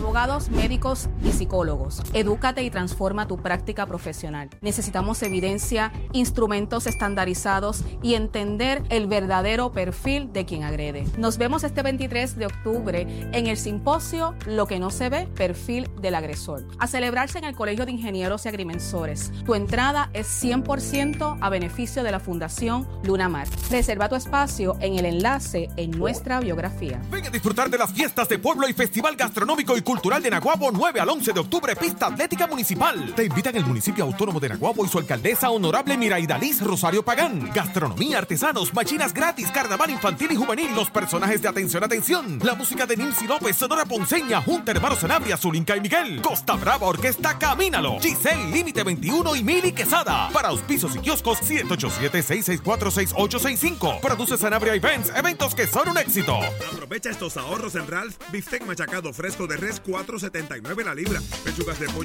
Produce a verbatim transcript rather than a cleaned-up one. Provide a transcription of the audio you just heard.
abogados, médicos y psicólogos. Edúcate y transforma tu práctica profesional. Necesitamos evidencia, instrumentos estandarizados y entender el verdadero perfil de quien agrede. Nos vemos este veintitrés de octubre en el simposio Lo que no se ve, perfil del agresor, a celebrarse en el Colegio de Ingenieros y Agrimensores. Tu entrada es cien por ciento a beneficio de la Fundación Luna Mar. Reserva tu espacio en el enlace en nuestra biografía. Ven a disfrutar de las fiestas de pueblo y Festival Gastronómico y Cultural de Naguabo nueve al once de octubre, pista atlética municipal. Te invitan el municipio autónomo de Naguabo y su alcaldesa honorable Miraidaliz Rosario Pagán. Gastronomía, artesanos, machinas gratis, carnaval infantil y juvenil, los personajes de Atención Atención, la música de Nimsi López, Sonora Ponceña, Junta Hermanos Sanabria, Zulinka y Miguel, Costa Brava Orquesta Camínalo, Giselle, Límite veintiuno y Mili Quesada. Para auspicios y kioscos, siete ocho siete, seis seis cuatro, seis ocho seis cinco. Produce Sanabria Events, eventos que son un éxito. Aprovecha estos ahorros en Ralph. Bistec machacado fresco de res, cuatro setenta y nueve la libra. Pechugas de pollo